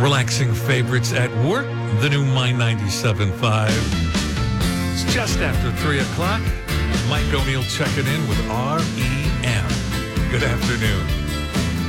Relaxing favorites at work, the new My 97.5. It's just after 3 o'clock. Mike O'Neill checking in with REM. Good afternoon.